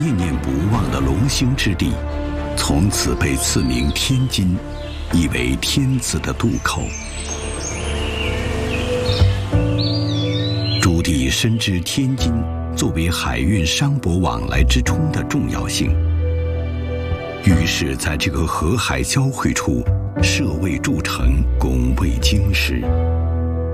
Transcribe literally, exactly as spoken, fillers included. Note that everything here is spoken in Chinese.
念念不忘的龙兴之地，从此被赐名天津，意为天子的渡口。朱棣深知天津作为海运商舶往来之冲的重要性，于是在这个河海交汇处设卫筑城，拱卫京师。